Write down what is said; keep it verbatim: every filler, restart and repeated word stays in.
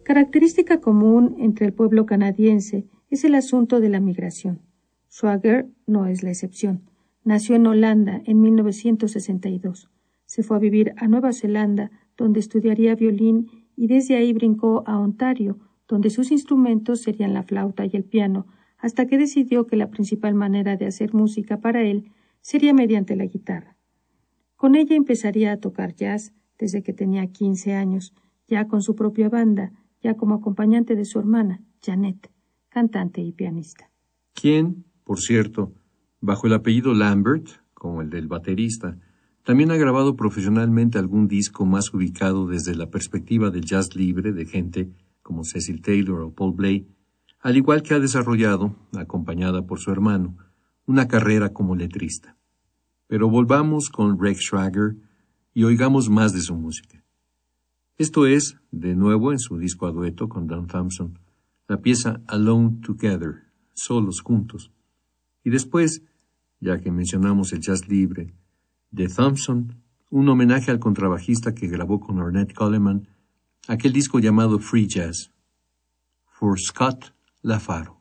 Característica común entre el pueblo canadiense es el asunto de la migración. Swagger no es la excepción. Nació en Holanda en mil novecientos sesenta y dos. Se fue a vivir a Nueva Zelanda, donde estudiaría violín, y desde ahí brincó a Ontario, donde sus instrumentos serían la flauta y el piano, hasta que decidió que la principal manera de hacer música para él sería mediante la guitarra. Con ella empezaría a tocar jazz desde que tenía quince años, ya con su propia banda, ya como acompañante de su hermana, Janet, cantante y pianista. Quien, por cierto, bajo el apellido Lambert, como el del baterista, también ha grabado profesionalmente algún disco más ubicado desde la perspectiva del jazz libre de gente como Cecil Taylor o Paul Bley, al igual que ha desarrollado, acompañada por su hermano, una carrera como letrista. Pero volvamos con Rex Swagger y oigamos más de su música. Esto es, de nuevo en su disco a dueto con Don Thompson, la pieza Alone Together, solos juntos. Y después, ya que mencionamos el jazz libre, de Thompson, un homenaje al contrabajista que grabó con Ornette Coleman aquel disco llamado Free Jazz, For Scott LaFaro.